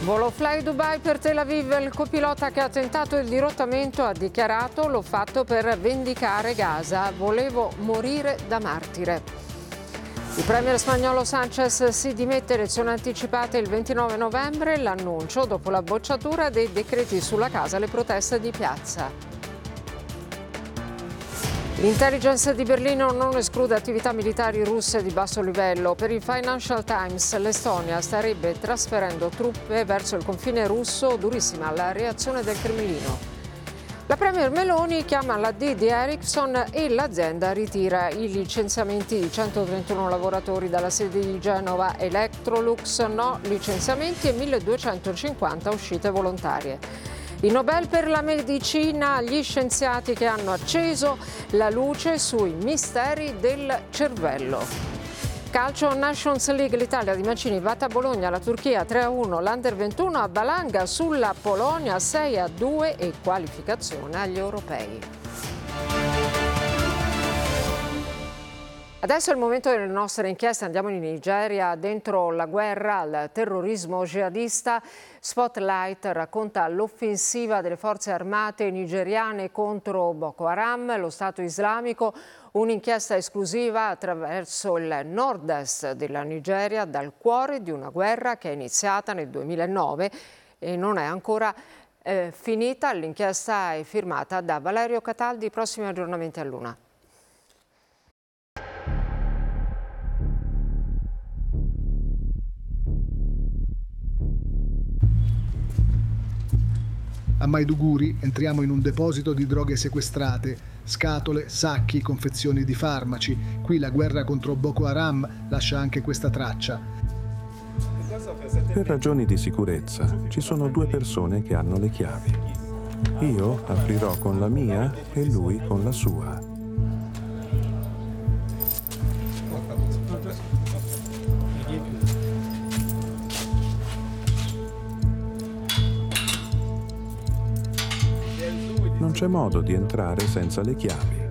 Volo Fly Dubai per Tel Aviv. Il copilota che ha tentato il dirottamento ha dichiarato: l'ho fatto per vendicare Gaza, volevo morire da martire. Il premier spagnolo Sánchez si dimette, elezioni anticipate il 29 novembre, l'annuncio dopo la bocciatura dei decreti sulla casa e le proteste di piazza. L'intelligence di Berlino non esclude attività militari russe di basso livello. Per il Financial Times l'Estonia starebbe trasferendo truppe verso il confine russo, durissima la reazione del Cremlino. La premier Meloni chiama la D di Ericsson e l'azienda ritira i licenziamenti di 131 lavoratori dalla sede di Genova. Electrolux no licenziamenti e 1250 uscite volontarie. Il Nobel per la medicina agli scienziati che hanno acceso la luce sui misteri del cervello. Calcio Nations League, l'Italia di Mancini batte a Bologna, la Turchia 3-1, l'Under 21 a Balanga sulla Polonia 6-2 e qualificazione agli europei. Adesso è il momento delle nostre inchieste, andiamo in Nigeria, dentro la guerra al terrorismo jihadista. Spotlight racconta l'offensiva delle forze armate nigeriane contro Boko Haram, lo Stato islamico, un'inchiesta esclusiva attraverso il nord-est della Nigeria, dal cuore di una guerra che è iniziata nel 2009 e non è ancora finita. L'inchiesta è firmata da Valerio Cataldi, prossimi aggiornamenti all'1. A Maiduguri entriamo in un deposito di droghe sequestrate, scatole, sacchi, confezioni di farmaci. Qui la guerra contro Boko Haram lascia anche questa traccia. Per ragioni di sicurezza ci sono due persone che hanno le chiavi. Io aprirò con la mia e lui con la sua. Non c'è modo di entrare senza le chiavi.